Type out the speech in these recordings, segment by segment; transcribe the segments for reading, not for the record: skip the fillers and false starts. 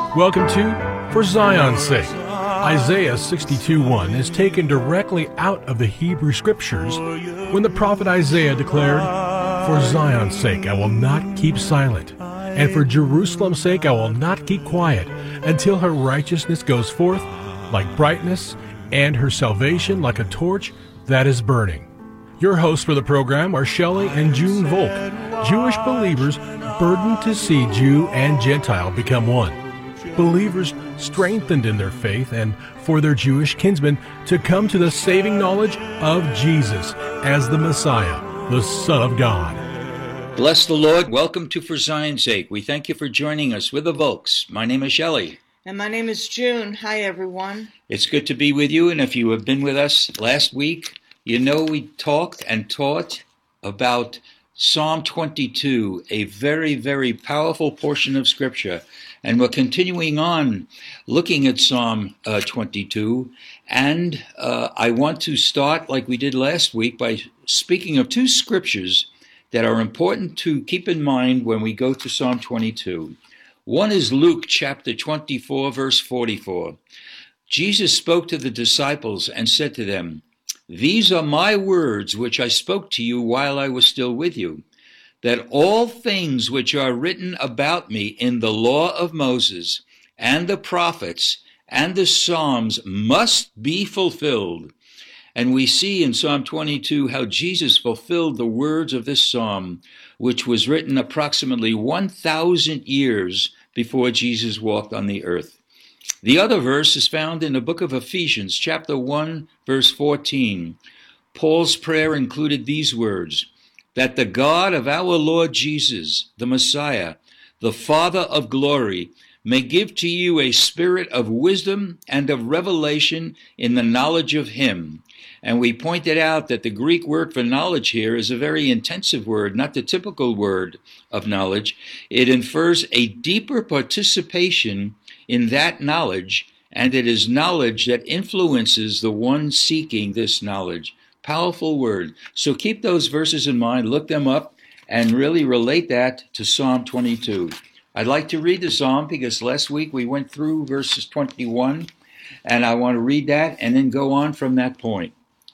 Welcome to For Zion's Sake. Isaiah 62:1 is taken directly out of the Hebrew Scriptures when the prophet Isaiah declared, "For Zion's sake I will not keep silent, and for Jerusalem's sake I will not keep quiet, until her righteousness goes forth like brightness, and her salvation like a torch that is burning." Your hosts for the program are Shelley and June Volk, Jewish believers burdened to see Jew and Gentile become one. Believers strengthened in their faith and for their Jewish kinsmen to come to the saving knowledge of Jesus as the Messiah, the Son of God. Bless the Lord. Welcome to For Zion's Sake. We thank you for joining us with the Volks. My name is Shelley. And my name is June. Hi, everyone. It's good to be with you, and if you have been with us last week, you know we talked and taught about Psalm 22, a very, very powerful portion of Scripture. And we're continuing on looking at Psalm 22. And I want to start, like we did last week, by speaking of two scriptures that are important to keep in mind when we go to Psalm 22. One is Luke chapter 24, verse 44. Jesus spoke to the disciples and said to them, "These are my words which I spoke to you while I was still with you, that all things which are written about me in the law of Moses and the prophets and the Psalms must be fulfilled." And we see in Psalm 22 how Jesus fulfilled the words of this psalm, which was written approximately 1,000 years before Jesus walked on the earth. The other verse is found in the book of Ephesians, chapter 1, verse 14. Paul's prayer included these words, "That the God of our Lord Jesus, the Messiah, the Father of glory, may give to you a spirit of wisdom and of revelation in the knowledge of him." And we pointed out that the Greek word for knowledge here is a very intensive word, not the typical word of knowledge. It infers a deeper participation in that knowledge, and it is knowledge that influences the one seeking this knowledge. Powerful word. So keep those verses in mind, look them up, and really relate that to Psalm 22. I'd like to read the psalm because last week we went through verses 21, and I want to read that and then go on from that point.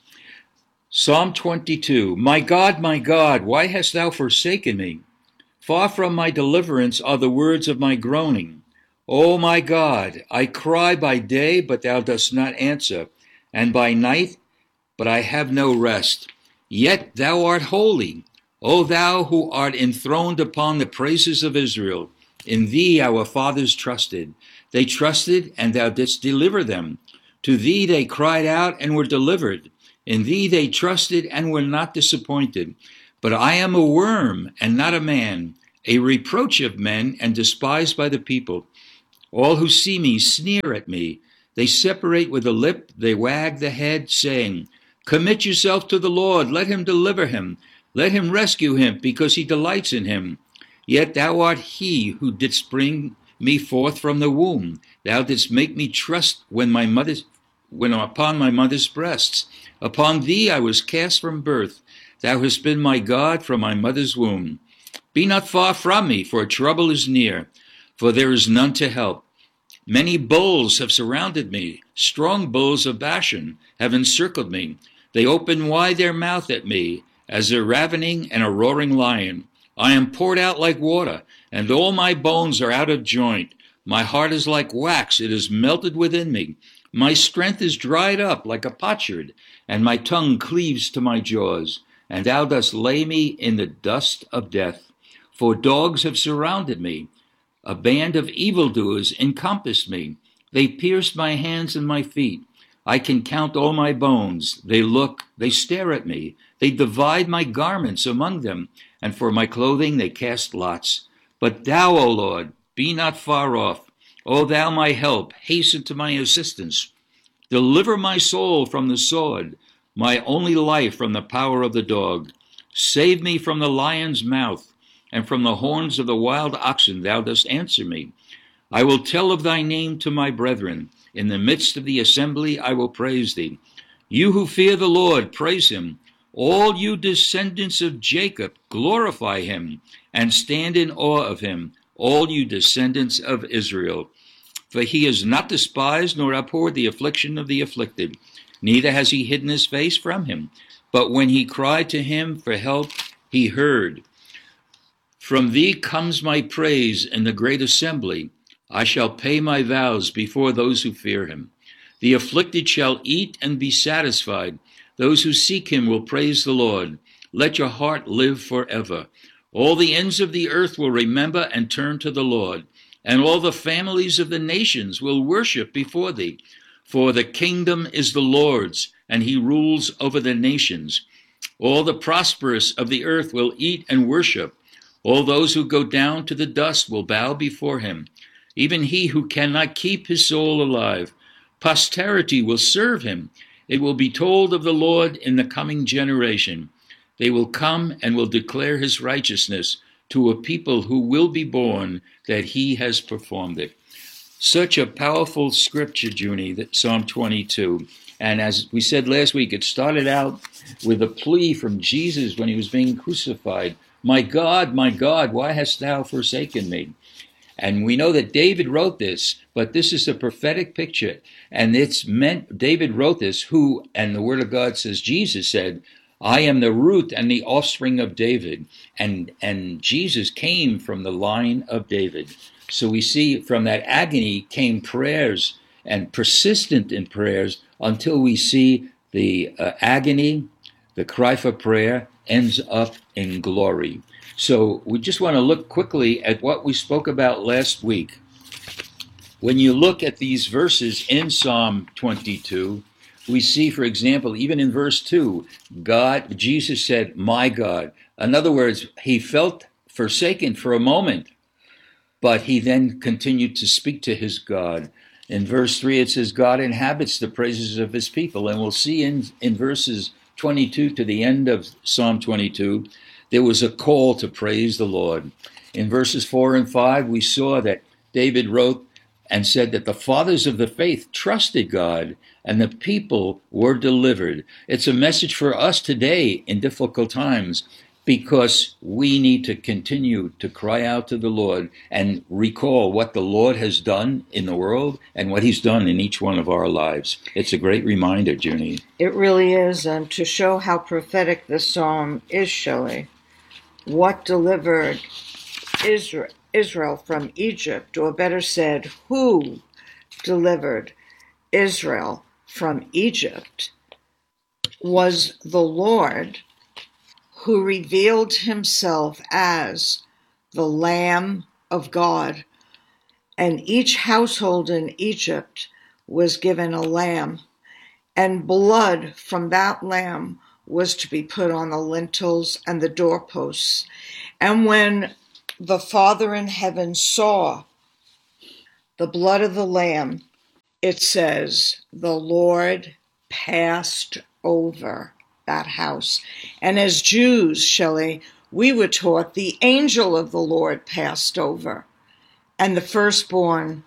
Psalm 22, my God, why hast thou forsaken me? Far from my deliverance are the words of my groaning. O my God, I cry by day, but thou dost not answer, and by night, but I have no rest. Yet thou art holy, O thou who art enthroned upon the praises of Israel. In thee our fathers trusted. They trusted, and thou didst deliver them. To thee they cried out and were delivered. In thee they trusted and were not disappointed. But I am a worm and not a man, a reproach of men and despised by the people. All who see me sneer at me. They separate with the lip, they wag the head, saying, "Commit yourself to the Lord, let him deliver him. Let him rescue him, because he delights in him." Yet thou art he who didst bring me forth from the womb. Thou didst make me trust when upon my mother's breasts. Upon thee I was cast from birth. Thou hast been my God from my mother's womb. Be not far from me, for trouble is near, for there is none to help. Many bulls have surrounded me. Strong bulls of Bashan have encircled me. They open wide their mouth at me, as a ravening and a roaring lion. I am poured out like water, and all my bones are out of joint. My heart is like wax, it is melted within me. My strength is dried up like a potsherd, and my tongue cleaves to my jaws. And thou dost lay me in the dust of death. For dogs have surrounded me. A band of evildoers encompassed me. They pierced my hands and my feet. I can count all my bones. They look, they stare at me. They divide my garments among them, and for my clothing they cast lots. But thou, O Lord, be not far off. O thou my help, hasten to my assistance. Deliver my soul from the sword, my only life from the power of the dog. Save me from the lion's mouth, and from the horns of the wild oxen thou dost answer me. I will tell of thy name to my brethren. In the midst of the assembly I will praise thee. You who fear the Lord, praise him. All you descendants of Jacob, glorify him, and stand in awe of him, all you descendants of Israel. For he has not despised nor abhorred the affliction of the afflicted, neither has he hidden his face from him. But when he cried to him for help, he heard. From thee comes my praise in the great assembly. I shall pay my vows before those who fear him. The afflicted shall eat and be satisfied. Those who seek him will praise the Lord. Let your heart live forever. All the ends of the earth will remember and turn to the Lord, and all the families of the nations will worship before thee. For the kingdom is the Lord's, and he rules over the nations. All the prosperous of the earth will eat and worship. All those who go down to the dust will bow before him. Even he who cannot keep his soul alive. Posterity will serve him. It will be told of the Lord in the coming generation. They will come and will declare his righteousness to a people who will be born, that he has performed it. Such a powerful scripture, Junie, that Psalm 22. And as we said last week, it started out with a plea from Jesus when he was being crucified. My God, why hast thou forsaken me? And we know that David wrote this, but this is a prophetic picture. And it's meant, David wrote this, who, and the word of God says, Jesus said, I am the root and the offspring of David. And Jesus came from the line of David. So we see from that agony came prayers, and persistent in prayers, until we see the agony, the cry for prayer, ends up in glory. So we just want to look quickly at what we spoke about last week. When you look at these verses in Psalm 22, we see, for example, even in verse 2, Jesus said, my God. In other words, he felt forsaken for a moment, but he then continued to speak to his God. In verse 3, it says, God inhabits the praises of his people. And we'll see in verses 22 to the end of Psalm 22, there was a call to praise the Lord. In verses 4 and 5, we saw that David wrote and said that the fathers of the faith trusted God and the people were delivered. It's a message for us today in difficult times, because we need to continue to cry out to the Lord and recall what the Lord has done in the world and what he's done in each one of our lives. It's a great reminder, Junie. It really is, and to show how prophetic this psalm is, Shelley. What delivered Israel from Egypt, or better said, who delivered Israel from Egypt, was the Lord, who revealed himself as the Lamb of God. And each household in Egypt was given a lamb, and blood from that lamb was to be put on the lintels and the doorposts. And when the Father in heaven saw the blood of the lamb, it says, the Lord passed over that house. And as Jews, Shelley, we were taught the angel of the Lord passed over, and the firstborn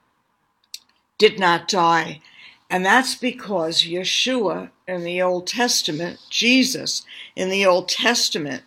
did not die. And that's because Yeshua in the Old Testament, Jesus in the Old Testament,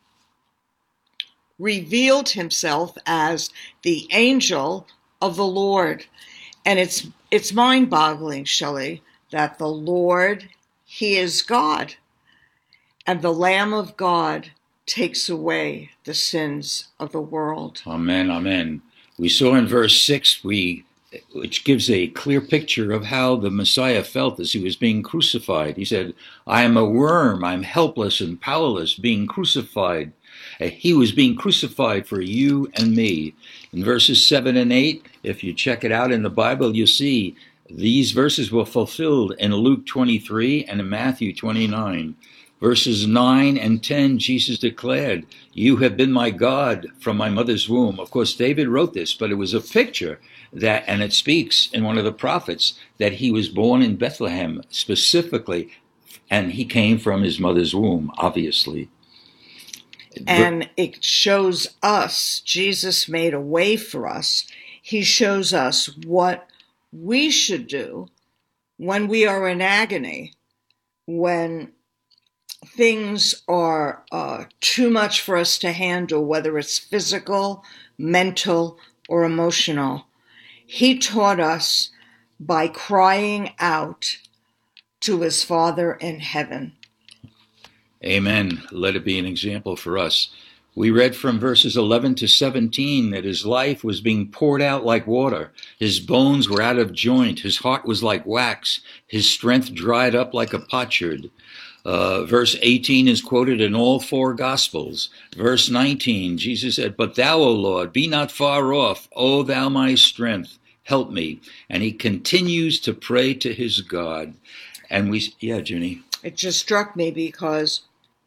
revealed himself as the angel of the Lord. And it's mind-boggling, Shelley, that the Lord, he is God. And the Lamb of God takes away the sins of the world. Amen, amen. We saw in verse 6, which gives a clear picture of how the Messiah felt as he was being crucified. He said, I am a worm, I'm helpless and powerless, being crucified. He was being crucified for you and me. In verses 7 and 8, if you check it out in the Bible, you'll see these verses were fulfilled in Luke 23 and in Matthew 29. Verses 9 and 10, Jesus declared, you have been my God from my mother's womb. Of course, David wrote this, but it was a picture that, and it speaks in one of the prophets, that he was born in Bethlehem specifically, and he came from his mother's womb, obviously. And it shows us, Jesus made a way for us. He shows us what we should do when we are in agony, when things are too much for us to handle, whether it's physical, mental, or emotional. He taught us by crying out to his Father in heaven. Amen. Let it be an example for us. We read from verses 11 to 17 that his life was being poured out like water. His bones were out of joint. His heart was like wax. His strength dried up like a potsherd. Verse 18 is quoted in all four Gospels. Verse 19, Jesus said, "But thou, O Lord, be not far off. O thou my strength, help me." And he continues to pray to his God. And Junie. It just struck me because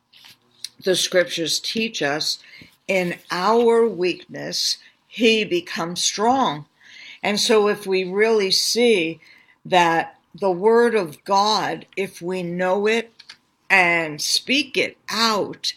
the scriptures teach us in our weakness, he becomes strong. And so if we really see that the word of God, if we know it and speak it out,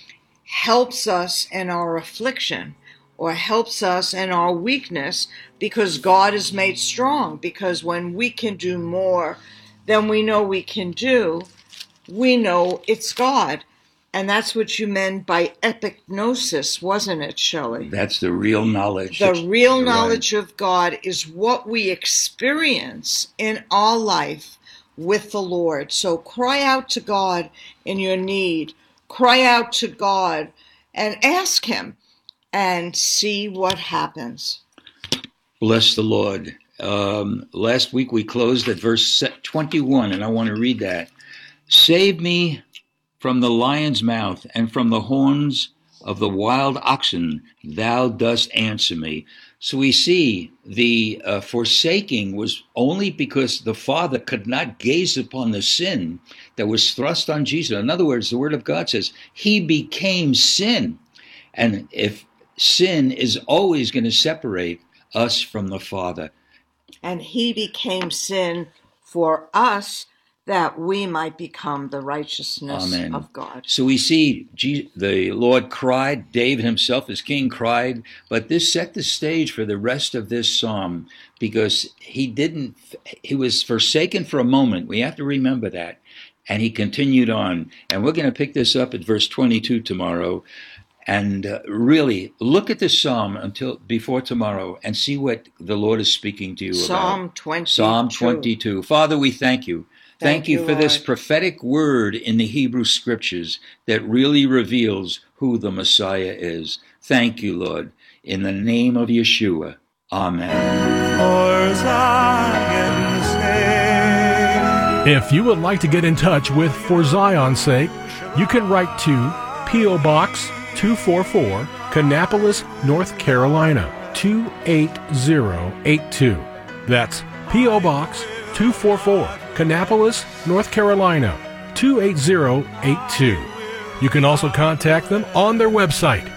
helps us in our affliction or helps us in our weakness, because God is made strong. Because when we can do more than we know we can do, we know it's God. And that's what you meant by epignosis, wasn't it, Shelley? That's the real knowledge. The real knowledge of God is what we experience in our life with the Lord. So cry out to God in your need. Cry out to God and ask him and see what happens. Bless the Lord. Last week we closed at verse 21, and I want to read that. "Save me from the lion's mouth and from the horns of the wild oxen, thou dost answer me." So we see the forsaking was only because the Father could not gaze upon the sin that was thrust on Jesus. In other words, the Word of God says he became sin. And if sin is always going to separate us from the Father. And he became sin for us, that we might become the righteousness Amen. Of God. So we see the Lord cried, David himself as king cried, but this set the stage for the rest of this psalm, because he was forsaken for a moment. We have to remember that. And he continued on. And we're going to pick this up at verse 22 tomorrow. And really look at this psalm before tomorrow and see what the Lord is speaking to you about. Psalm 22. Father, we thank you. Thank you for Lord. This prophetic word in the Hebrew scriptures that really reveals who the Messiah is. Thank you, Lord. In the name of Yeshua. Amen. For Zion's sake. If you would like to get in touch with For Zion's Sake, you can write to P.O. Box 244, Kannapolis, North Carolina, 28082. That's P.O. Box 244, Kannapolis, North Carolina, 28082. You can also contact them on their website,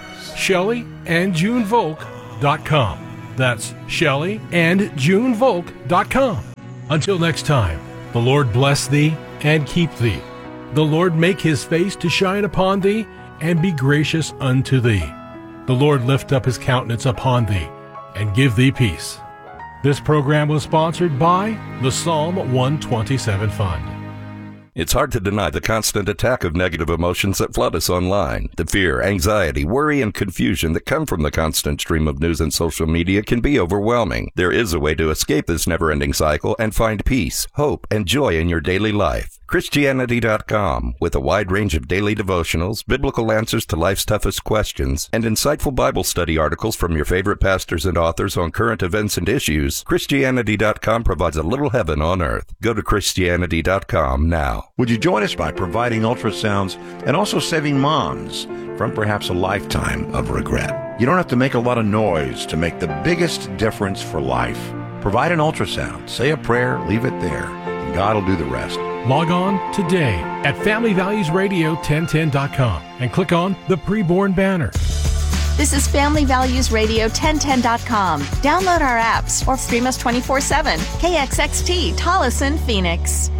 ShelleyandJuneVolk.com. That's ShelleyandJuneVolk.com. Until next time, the Lord bless thee and keep thee. The Lord make his face to shine upon thee and be gracious unto thee. The Lord lift up his countenance upon thee and give thee peace. This program was sponsored by the Psalm 127 Fund. It's hard to deny the constant attack of negative emotions that flood us online. The fear, anxiety, worry, and confusion that come from the constant stream of news and social media can be overwhelming. There is a way to escape this never-ending cycle and find peace, hope, and joy in your daily life. Christianity.com, with a wide range of daily devotionals, biblical answers to life's toughest questions, and insightful Bible study articles from your favorite pastors and authors on current events and issues, Christianity.com provides a little heaven on earth. Go to Christianity.com now. Would you join us by providing ultrasounds and also saving moms from perhaps a lifetime of regret? You don't have to make a lot of noise to make the biggest difference for life. Provide an ultrasound, say a prayer, leave it there, and God will do the rest. Log on today at FamilyValuesRadio1010.com and click on the Preborn banner. This is FamilyValuesRadio1010.com. Download our apps or stream us 24/7. KXXT, Tolleson, Phoenix.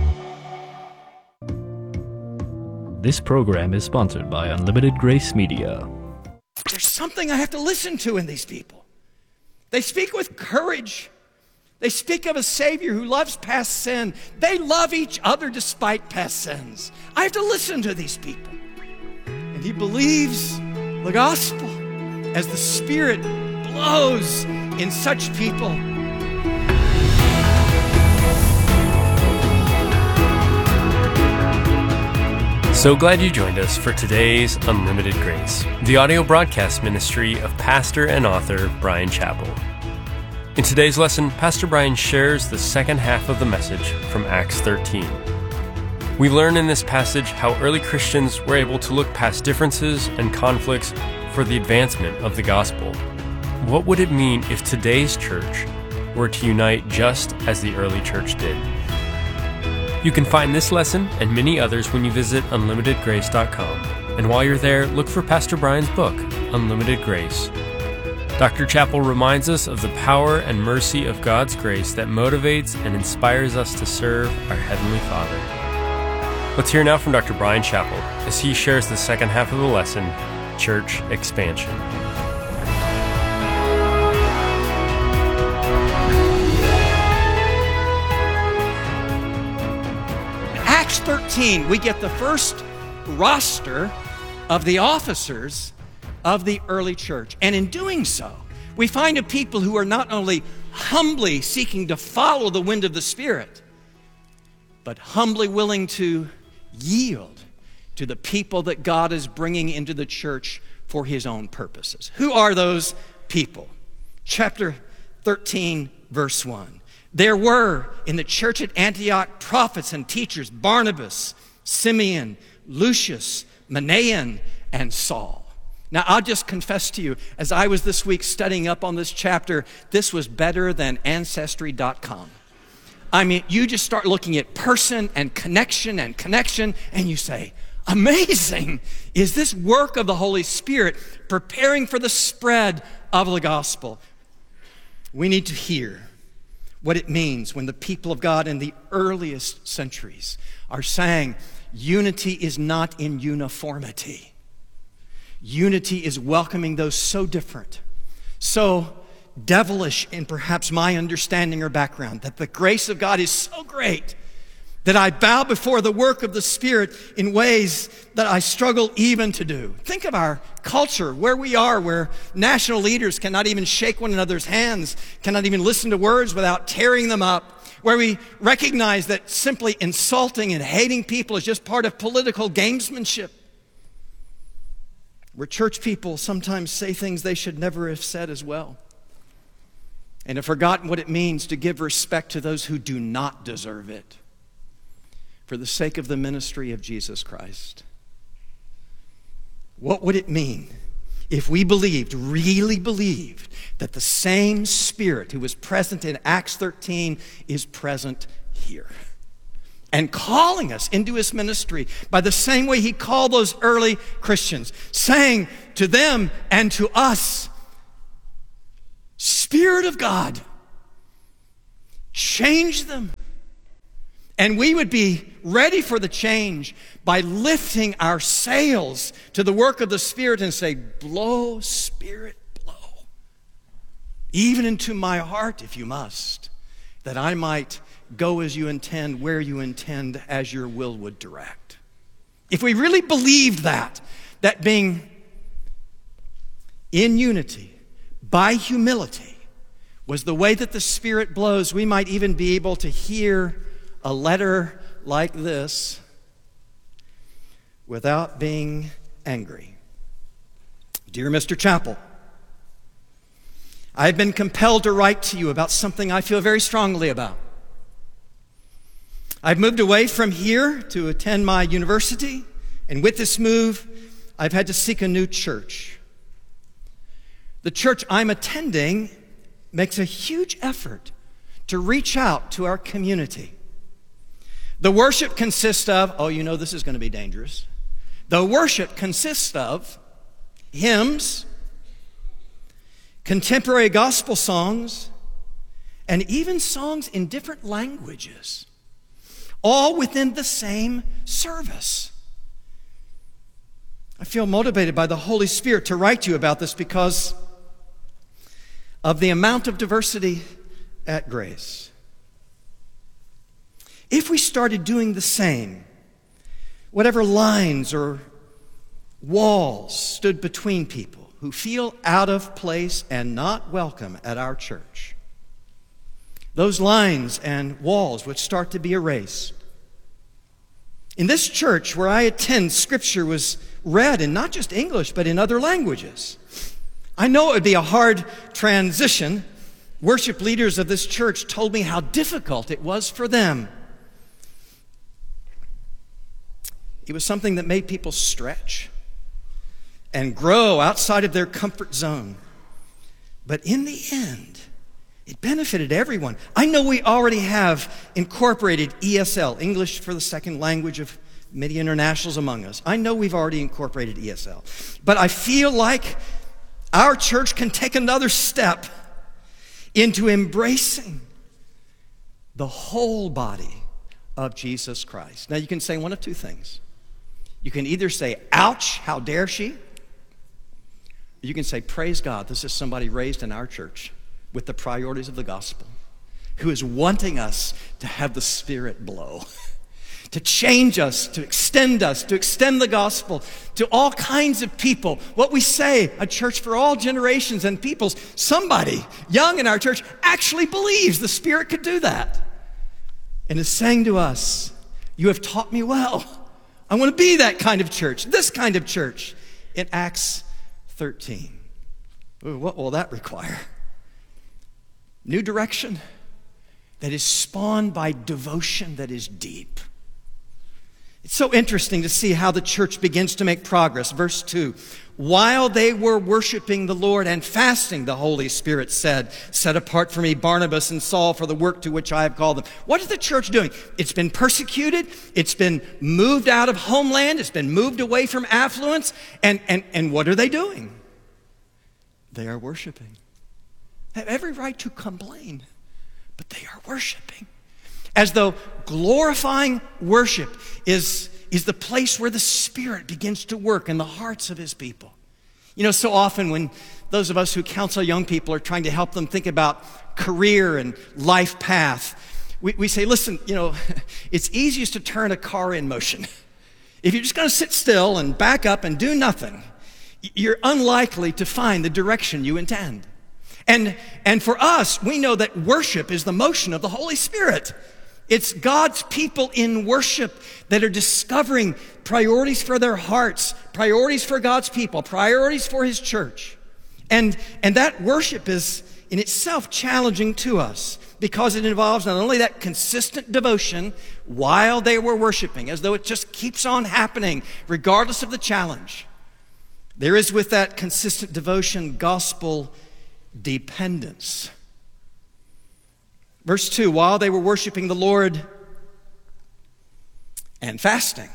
This program is sponsored by Unlimited Grace Media. There's something I have to listen to in these people. They speak with courage. They speak of a Savior who loves past sin. They love each other despite past sins. I have to listen to these people. And he believes the gospel as the Spirit blows in such people. So glad you joined us for today's Unlimited Grace, the audio broadcast ministry of pastor and author Bryan Chapell. In today's lesson, Pastor Bryan shares the second half of the message from Acts 13. We learn in this passage how early Christians were able to look past differences and conflicts for the advancement of the gospel. What would it mean if today's church were to unite just as the early church did? You can find this lesson and many others when you visit unlimitedgrace.com. And while you're there, look for Pastor Bryan's book, Unlimited Grace. Dr. Chapell reminds us of the power and mercy of God's grace that motivates and inspires us to serve our Heavenly Father. Let's hear now from Dr. Bryan Chapell as he shares the second half of the lesson, Church Expansion. Acts 13, we get the first roster of the officers of the early church. And in doing so, we find a people who are not only humbly seeking to follow the wind of the Spirit, but humbly willing to yield to the people that God is bringing into the church for His own purposes. Who are those people? Chapter 13, verse 1. There were in the church at Antioch prophets and teachers, Barnabas, Simeon, Lucius, Manaen, and Saul. Now, I'll just confess to you, as I was this week studying up on this chapter, this was better than Ancestry.com. I mean, you just start looking at person and connection, and you say, amazing. Is this work of the Holy Spirit preparing for the spread of the gospel? We need to hear what it means when the people of God in the earliest centuries are saying unity is not in uniformity. Unity is welcoming those so different, so devilish in perhaps my understanding or background, that the grace of God is so great that I bow before the work of the Spirit in ways that I struggle even to do. Think of our culture, where we are, where national leaders cannot even shake one another's hands, cannot even listen to words without tearing them up, where we recognize that simply insulting and hating people is just part of political gamesmanship, where church people sometimes say things they should never have said as well, and have forgotten what it means to give respect to those who do not deserve it, for the sake of the ministry of Jesus Christ. What would it mean if we really believed, that the same Spirit who was present in Acts 13 is present here, and calling us into His ministry by the same way He called those early Christians, saying to them and to us, Spirit of God, change them. And we would be ready for the change by lifting our sails to the work of the Spirit and say, blow, Spirit, blow. Even into my heart, if you must, that I might go as you intend, where you intend, as your will would direct. If we really believed that being in unity, by humility, was the way that the Spirit blows, we might even be able to hear a letter like this without being angry. Dear Mr. Chapell, I've been compelled to write to you about something I feel very strongly about. I've moved away from here to attend my university, and with this move, I've had to seek a new church. The church I'm attending makes a huge effort to reach out to our community. The worship consists of, this is going to be dangerous. The worship consists of hymns, contemporary gospel songs, and even songs in different languages, all within the same service. I feel motivated by the Holy Spirit to write to you about this because of the amount of diversity at Grace. If we started doing the same, whatever lines or walls stood between people who feel out of place and not welcome at our church, those lines and walls would start to be erased. In this church where I attend, Scripture was read in not just English, but in other languages. I know it would be a hard transition. Worship leaders of this church told me how difficult it was for them. It was something that made people stretch and grow outside of their comfort zone. But in the end, it benefited everyone. I know we already have incorporated ESL, English for the second language of many internationals among us. I know we've already incorporated ESL. But I feel like our church can take another step into embracing the whole body of Jesus Christ. Now you can say one of two things. You can either say, ouch, how dare she? Or you can say, praise God, this is somebody raised in our church with the priorities of the gospel, who is wanting us to have the Spirit blow, to change us, to extend the gospel to all kinds of people. What we say, a church for all generations and peoples, somebody young in our church actually believes the Spirit could do that and is saying to us, you have taught me well. I want to be that kind of church, this kind of church. In Acts 13. Ooh, what will that require? New direction that is spawned by devotion that is deep. It's so interesting to see how the church begins to make progress. Verse 2, while they were worshiping the Lord and fasting, the Holy Spirit said, set apart for me Barnabas and Saul for the work to which I have called them. What is the church doing? It's been persecuted. It's been moved out of homeland. It's been moved away from affluence. And what are they doing? They are worshiping. They have every right to complain, but they are worshiping. As though glorifying worship is the place where the Spirit begins to work in the hearts of His people. You know, so often when those of us who counsel young people are trying to help them think about career and life path, we say, listen, you know, it's easiest to turn a car in motion. If you're just going to sit still and back up and do nothing, you're unlikely to find the direction you intend. And for us, we know that worship is the motion of the Holy Spirit. It's God's people in worship that are discovering priorities for their hearts, priorities for God's people, priorities for His church. And that worship is in itself challenging to us because it involves not only that consistent devotion while they were worshiping, as though it just keeps on happening regardless of the challenge. There is with that consistent devotion gospel dependence. Verse 2, while they were worshiping the Lord and fasting.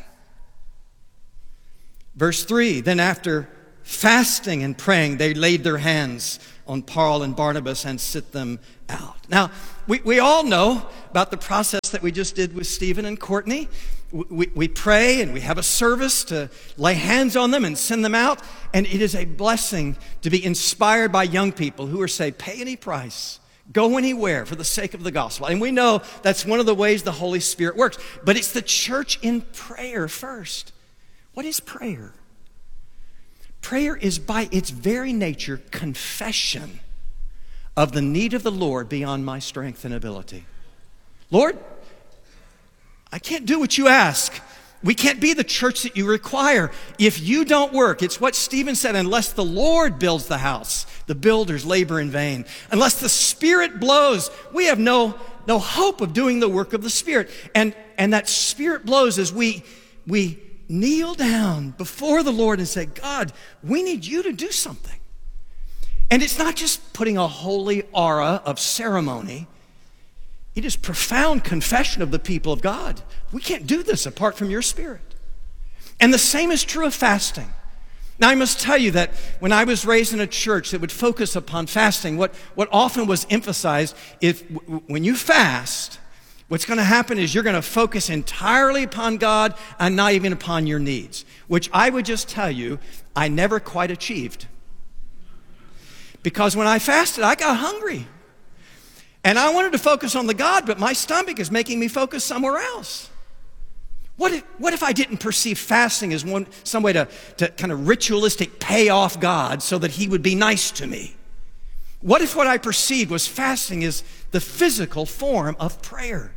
Verse 3, then after fasting and praying, they laid their hands on Paul and Barnabas and sent them out. Now, we all know about the process that we just did with Stephen and Courtney. We pray and we have a service to lay hands on them and send them out. And it is a blessing to be inspired by young people who are saying, pay any price. Go anywhere for the sake of the gospel. And we know that's one of the ways the Holy Spirit works. But it's the church in prayer first. What is prayer? Prayer is by its very nature confession of the need of the Lord beyond my strength and ability. Lord, I can't do what you ask. We can't be the church that you require if you don't work. It's what Stephen said, unless the Lord builds the house, the builders labor in vain. Unless the Spirit blows, we have no hope of doing the work of the Spirit. And that Spirit blows as we kneel down before the Lord and say, God, we need you to do something. And it's not just putting a holy aura of ceremony. It is profound confession of the people of God. We can't do this apart from your Spirit. And the same is true of fasting. Now, I must tell you that when I was raised in a church that would focus upon fasting, what often was emphasized is when you fast, what's going to happen is you're going to focus entirely upon God and not even upon your needs, which I would just tell you I never quite achieved. Because when I fasted, I got hungry. And I wanted to focus on the God, but my stomach is making me focus somewhere else. What if I didn't perceive fasting as some way to kind of ritualistic pay off God so that He would be nice to me? What if what I perceived was fasting is the physical form of prayer?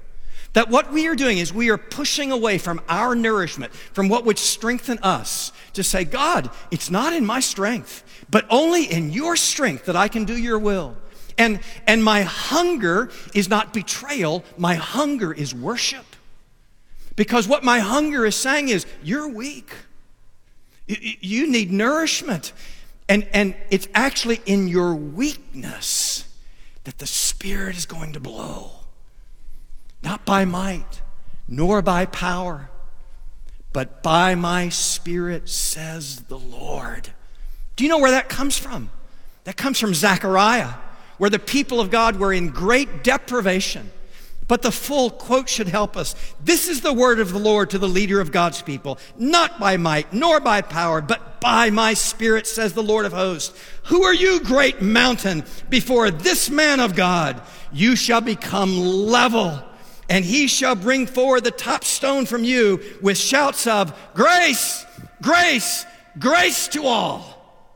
That what we are doing is we are pushing away from our nourishment, from what would strengthen us, to say, God, it's not in my strength, but only in your strength that I can do your will. And my hunger is not betrayal, my hunger is worship. Because what my hunger is saying is, you're weak. You need nourishment. And it's actually in your weakness that the Spirit is going to blow. Not by might, nor by power, but by my Spirit, says the Lord. Do you know where that comes from? That comes from Zechariah, where the people of God were in great deprivation. But the full quote should help us. This is the word of the Lord to the leader of God's people. Not by might, nor by power, but by my Spirit, says the Lord of hosts. Who are you, great mountain? Before this man of God, you shall become level, and he shall bring forward the top stone from you with shouts of grace, grace, grace to all.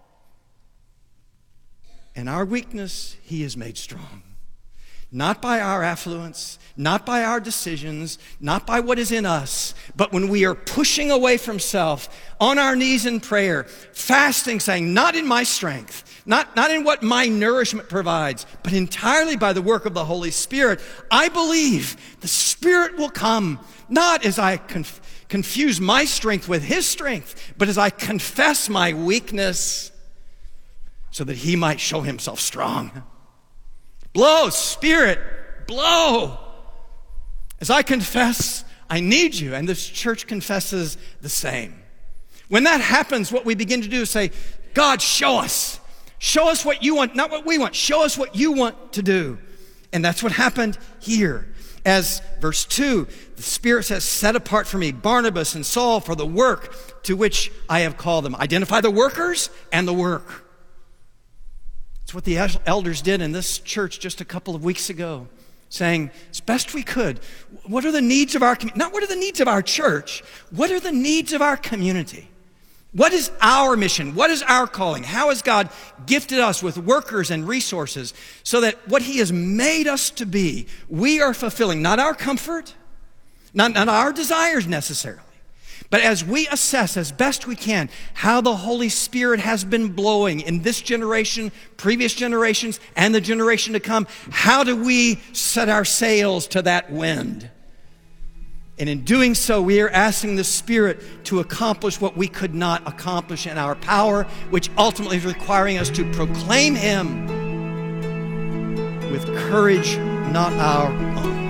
In our weakness, he is made strong. Not by our affluence, not by our decisions, not by what is in us, but when we are pushing away from self, on our knees in prayer, fasting, saying, not in my strength, not in what my nourishment provides, but entirely by the work of the Holy Spirit, I believe the Spirit will come, not as I confuse my strength with his strength, but as I confess my weakness, so that he might show himself strong. Blow, Spirit, blow. As I confess, I need you, and this church confesses the same. When that happens, what we begin to do is say, God, show us. Show us what you want, not what we want. Show us what you want to do. And that's what happened here. As verse 2, the Spirit says, set apart for me Barnabas and Saul for the work to which I have called them. Identify the workers and the work. It's what the elders did in this church just a couple of weeks ago, saying, as best we could, what are the needs of our community? Not what are the needs of our church, what are the needs of our community? What is our mission? What is our calling? How has God gifted us with workers and resources so that what he has made us to be, we are fulfilling, not our comfort, not our desires necessarily, but as we assess as best we can how the Holy Spirit has been blowing in this generation, previous generations, and the generation to come, how do we set our sails to that wind? And in doing so, we are asking the Spirit to accomplish what we could not accomplish in our power, which ultimately is requiring us to proclaim him with courage not our own.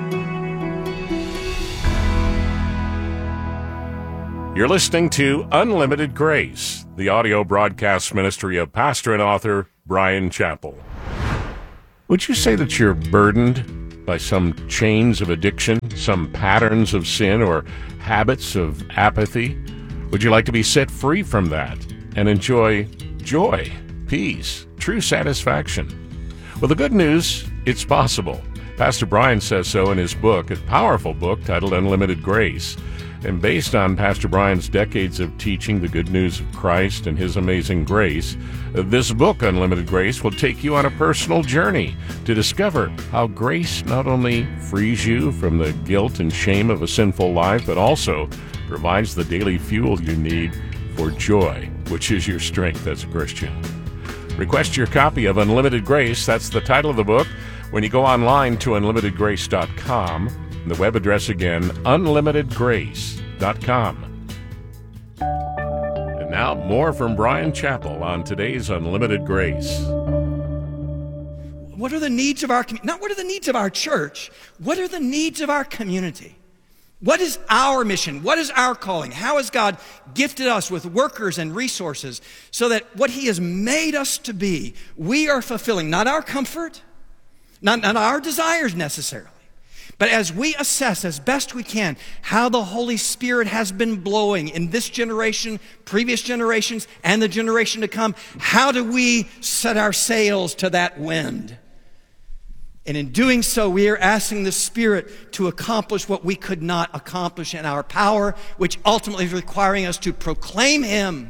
You're listening to Unlimited Grace, the audio broadcast ministry of pastor and author Bryan Chapell. Would you say that you're burdened by some chains of addiction, some patterns of sin, or habits of apathy? Would you like to be set free from that and enjoy joy, peace, true satisfaction? Well, the good news, it's possible. Pastor Bryan says so in his book, a powerful book titled Unlimited Grace. And based on Pastor Bryan's decades of teaching the good news of Christ and his amazing grace, this book, Unlimited Grace, will take you on a personal journey to discover how grace not only frees you from the guilt and shame of a sinful life, but also provides the daily fuel you need for joy, which is your strength as a Christian. Request your copy of Unlimited Grace. That's the title of the book when you go online to unlimitedgrace.com. The web address again, unlimitedgrace.com. And now more from Bryan Chapell on today's Unlimited Grace. What are the needs of our community? Not what are the needs of our church, what are the needs of our community? What is our mission? What is our calling? How has God gifted us with workers and resources so that what he has made us to be, we are fulfilling, not our comfort, not our desires necessarily, but as we assess as best we can how the Holy Spirit has been blowing in this generation, previous generations, and the generation to come, how do we set our sails to that wind? And in doing so, we are asking the Spirit to accomplish what we could not accomplish in our power, which ultimately is requiring us to proclaim him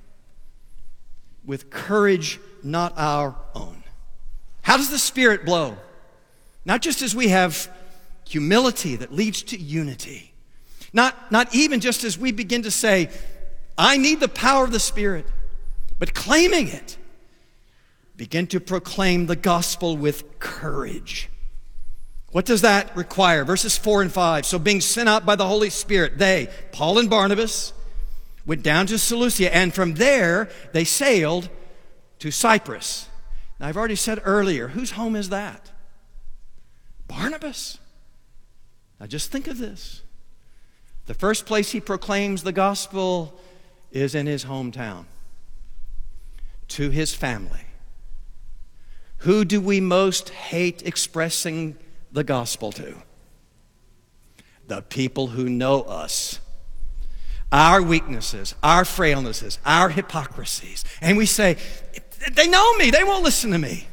with courage not our own. How does the Spirit blow? Not just as we have humility that leads to unity. Not even just as we begin to say, I need the power of the Spirit, but claiming it. Begin to proclaim the gospel with courage. What does that require? Verses 4 and 5. So being sent out by the Holy Spirit, they, Paul and Barnabas, went down to Seleucia, and from there they sailed to Cyprus. Now I've already said earlier, whose home is that? Barnabas. Now just think of this. The first place he proclaims the gospel is in his hometown, to his family. Who do we most hate expressing the gospel to? The people who know us. Our weaknesses, our frailnesses, our hypocrisies. And we say, they know me, they won't listen to me.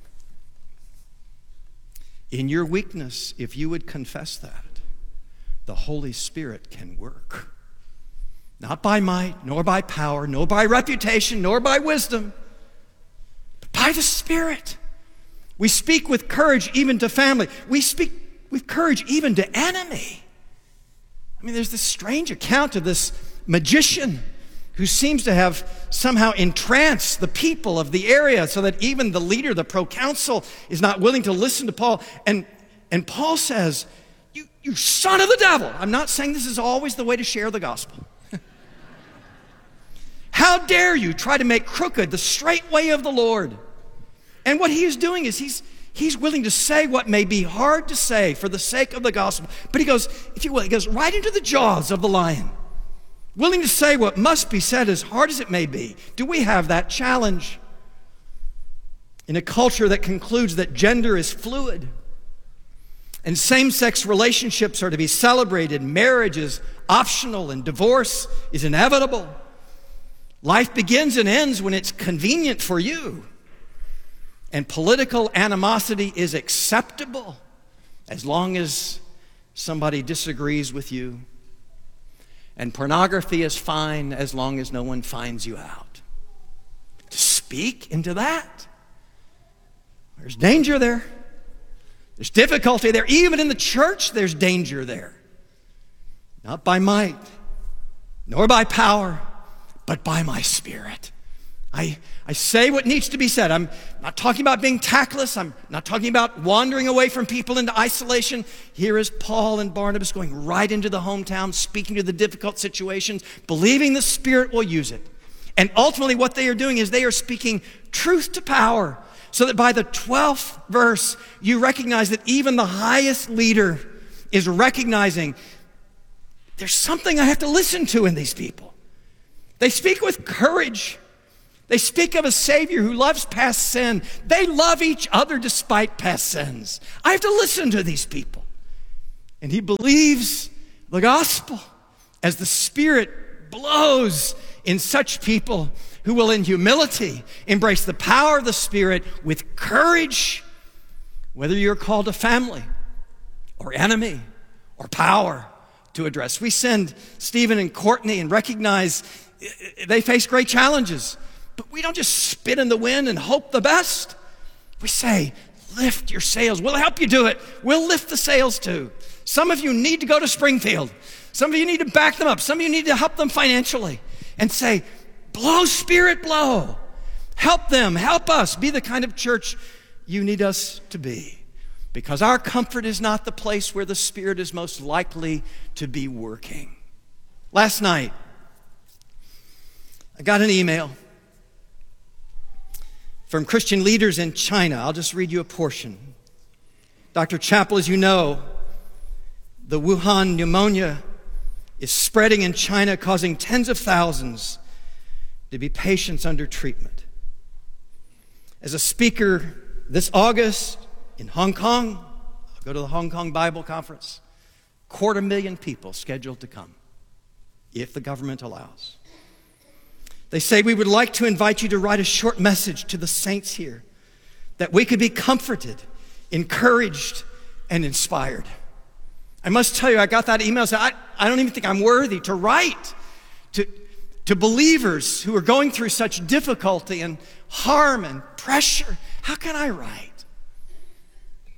In your weakness, if you would confess that, the Holy Spirit can work. Not by might, nor by power, nor by reputation, nor by wisdom, but by the Spirit. We speak with courage even to family. We speak with courage even to enemy. I mean, there's this strange account of this magician who seems to have somehow entranced the people of the area so that even the leader, the proconsul, is not willing to listen to Paul. And Paul says, you son of the devil. I'm not saying this is always the way to share the gospel. How dare you try to make crooked the straight way of the Lord? And what he is doing is he's willing to say what may be hard to say for the sake of the gospel. But he goes, if you will, he goes right into the jaws of the lion. Willing to say what must be said as hard as it may be. Do we have that challenge? In a culture that concludes that gender is fluid and same-sex relationships are to be celebrated, marriage is optional and divorce is inevitable. Life begins and ends when it's convenient for you. And political animosity is acceptable as long as somebody disagrees with you. And pornography is fine as long as no one finds you out. To speak into that, there's danger there. There's difficulty there. Even in the church, there's danger there. Not by might, nor by power, but by my Spirit. I say what needs to be said. I'm not talking about being tactless. I'm not talking about wandering away from people into isolation. Here is Paul and Barnabas going right into the hometown, speaking to the difficult situations, believing the Spirit will use it. And ultimately what they are doing is they are speaking truth to power, so that by the 12th verse, you recognize that even the highest leader is recognizing there's something I have to listen to in these people. They speak with courage. They speak of a Savior who loves past sin. They love each other despite past sins. I have to listen to these people. And he believes the gospel as the Spirit blows in such people who will in humility embrace the power of the Spirit with courage, whether you're called a family or enemy or power to address. We send Stephen and Courtney and recognize they face great challenges. But we don't just spit in the wind and hope the best. We say, lift your sails. We'll help you do it. We'll lift the sails too. Some of you need to go to Springfield. Some of you need to back them up. Some of you need to help them financially and say, blow, Spirit, blow. Help them, help us be the kind of church you need us to be. Because our comfort is not the place where the Spirit is most likely to be working. Last night, I got an email from Christian leaders in China. I'll just read you a portion. Dr. Chappell, as you know, the Wuhan pneumonia is spreading in China, causing tens of thousands to be patients under treatment. As a speaker this August in Hong Kong, I'll go to the Hong Kong Bible Conference, 250,000 people scheduled to come, if the government allows. They say, we would like to invite you to write a short message to the saints here, that we could be comforted, encouraged, and inspired. I must tell you, I got that email and said, I don't even think I'm worthy to write to believers who are going through such difficulty and harm and pressure. How can I write?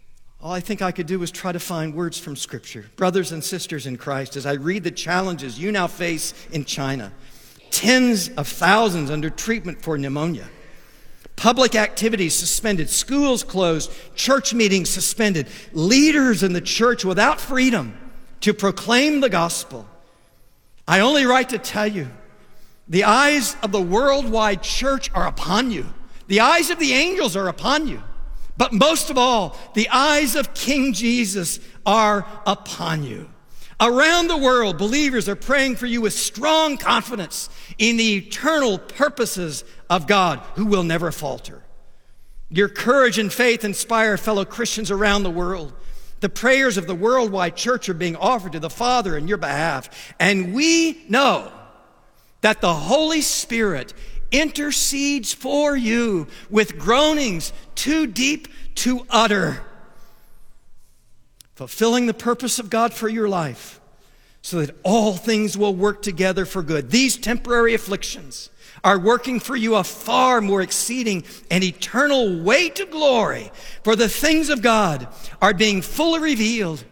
all I think I could do was try to find words from Scripture. Brothers and sisters in Christ, as I read the challenges you now face in China, tens of thousands under treatment for pneumonia, public activities suspended, schools closed, church meetings suspended, leaders in the church without freedom to proclaim the gospel, I only write to tell you, the eyes of the worldwide church are upon you. The eyes of the angels are upon you. But most of all, the eyes of King Jesus are upon you. Around the world, believers are praying for you with strong confidence in the eternal purposes of God, who will never falter. Your courage and faith inspire fellow Christians around the world. The prayers of the worldwide church are being offered to the Father in your behalf. And we know that the Holy Spirit intercedes for you with groanings too deep to utter, fulfilling the purpose of God for your life so that all things will work together for good. These temporary afflictions are working for you a far more exceeding and eternal way to glory, for the things of God are being fully revealed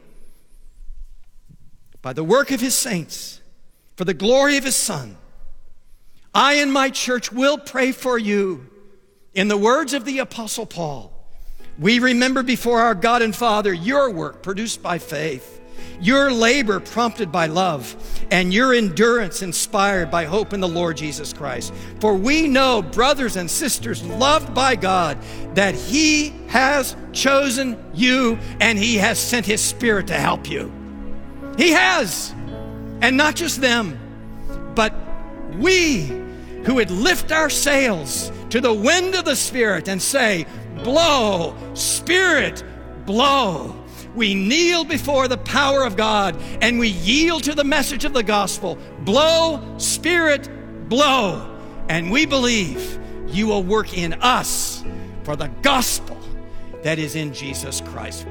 by the work of His saints for the glory of His Son. I and my church will pray for you. In the words of the Apostle Paul, we remember before our God and Father your work produced by faith, your labor prompted by love, and your endurance inspired by hope in the Lord Jesus Christ. For we know, brothers and sisters loved by God, that He has chosen you and He has sent His Spirit to help you. He has. And not just them, but we who would lift our sails to the wind of the Spirit and say, blow, Spirit, blow. We kneel before the power of God and we yield to the message of the gospel. Blow, Spirit, blow. And we believe you will work in us for the gospel that is in Jesus Christ.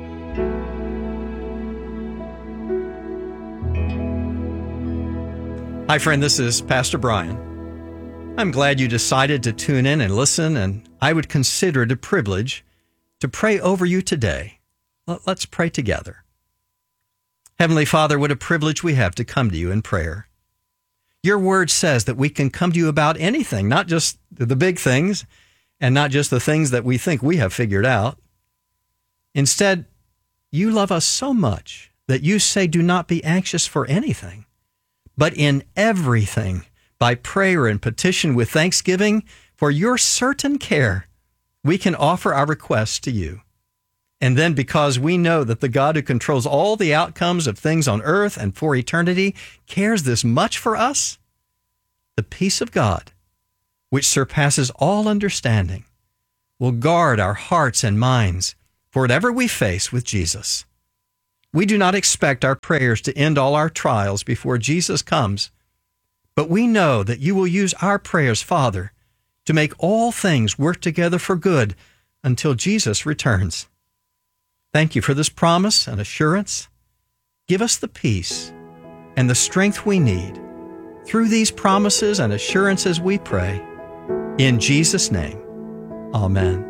Hi, friend, this is Pastor Brian. I'm glad you decided to tune in and listen, and I would consider it a privilege to pray over you today. Let's pray together. Heavenly Father, what a privilege we have to come to you in prayer. Your word says that we can come to you about anything, not just the big things and not just the things that we think we have figured out. Instead, you love us so much that you say, do not be anxious for anything, but in everything, by prayer and petition with thanksgiving, for your certain care, we can offer our requests to you. And then because we know that the God who controls all the outcomes of things on earth and for eternity cares this much for us, the peace of God, which surpasses all understanding, will guard our hearts and minds for whatever we face with Jesus. We do not expect our prayers to end all our trials before Jesus comes, but we know that you will use our prayers, Father, to make all things work together for good until Jesus returns. Thank you for this promise and assurance. Give us the peace and the strength we need. Through these promises and assurances we pray. In Jesus' name, amen.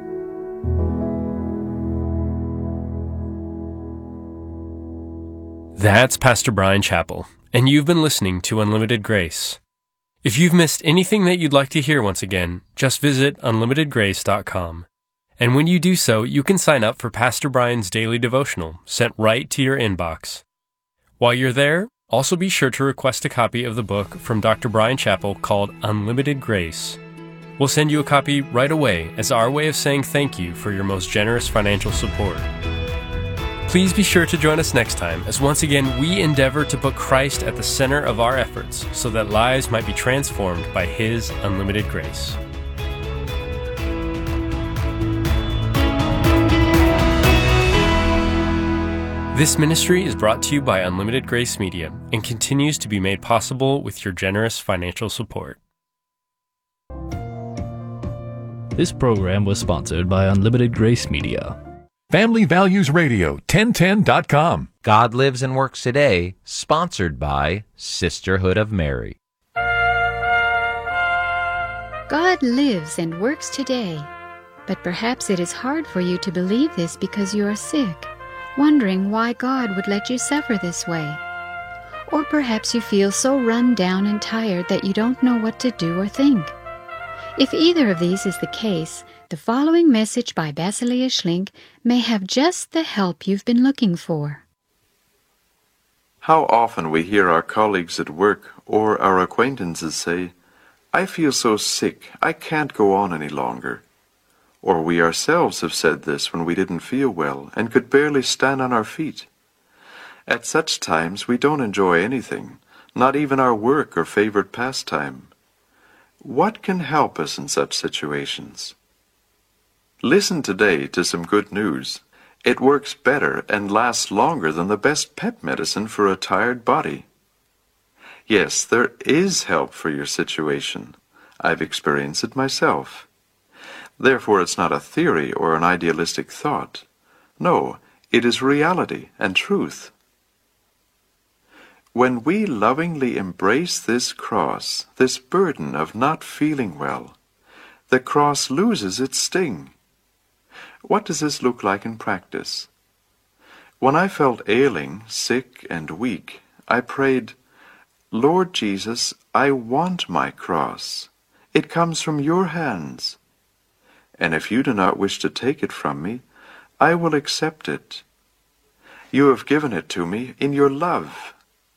That's Pastor Brian Chappell, and you've been listening to Unlimited Grace. If you've missed anything that you'd like to hear once again, just visit unlimitedgrace.com. And when you do so, you can sign up for Pastor Brian's daily devotional, sent right to your inbox. While you're there, also be sure to request a copy of the book from Dr. Brian Chappell called Unlimited Grace. We'll send you a copy right away as our way of saying thank you for your most generous financial support. Please be sure to join us next time as once again we endeavor to put Christ at the center of our efforts so that lives might be transformed by His unlimited grace. This ministry is brought to you by Unlimited Grace Media and continues to be made possible with your generous financial support. This program was sponsored by Unlimited Grace Media. Family Values Radio, 1010.com. God Lives and Works Today, sponsored by Sisterhood of Mary. God lives and works today. But perhaps it is hard for you to believe this because you are sick, wondering why God would let you suffer this way. Or perhaps you feel so run down and tired that you don't know what to do or think. If either of these is the case, the following message by Basileia Schlink may have just the help you've been looking for. How often we hear our colleagues at work or our acquaintances say, "I feel so sick, I can't go on any longer." Or we ourselves have said this when we didn't feel well and could barely stand on our feet. At such times we don't enjoy anything, not even our work or favorite pastime. What can help us in such situations? Listen today to some good news. It works better and lasts longer than the best pep medicine for a tired body. Yes, there is help for your situation. I've experienced it myself. Therefore, it's not a theory or an idealistic thought. No, it is reality and truth. When we lovingly embrace this cross, this burden of not feeling well, the cross loses its sting. What does this look like in practice? When I felt ailing, sick, and weak, I prayed, "Lord Jesus, I want my cross. It comes from your hands. And if you do not wish to take it from me, I will accept it. You have given it to me in your love."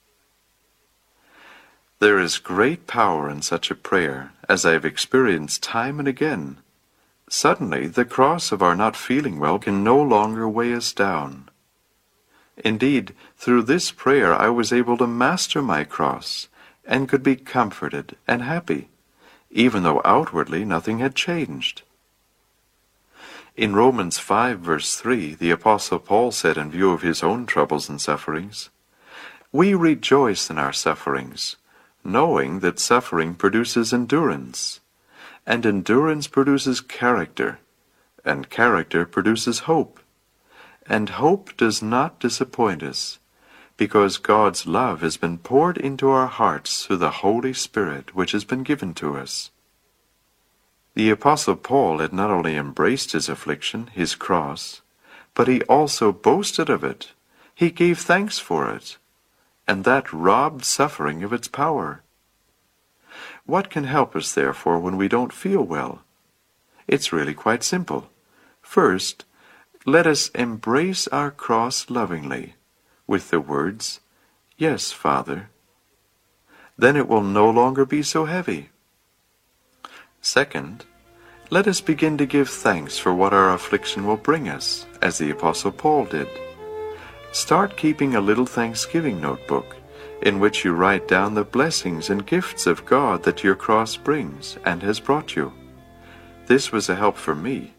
There is great power in such a prayer, as I have experienced time and again. Suddenly, the cross of our not feeling well can no longer weigh us down. Indeed, through this prayer I was able to master my cross, and could be comforted and happy, even though outwardly nothing had changed. In Romans 5, verse 3, the Apostle Paul said in view of his own troubles and sufferings, "We rejoice in our sufferings, knowing that suffering produces endurance, and endurance produces character, and character produces hope. And hope does not disappoint us, because God's love has been poured into our hearts through the Holy Spirit which has been given to us." The Apostle Paul had not only embraced his affliction, his cross, but he also boasted of it. He gave thanks for it, and that robbed suffering of its power. What can help us, therefore, when we don't feel well? It's really quite simple. First, let us embrace our cross lovingly, with the words, "Yes, Father." Then it will no longer be so heavy. Second, let us begin to give thanks for what our affliction will bring us, as the Apostle Paul did. Start keeping a little Thanksgiving notebook, in which you write down the blessings and gifts of God that your cross brings and has brought you. This was a help for me.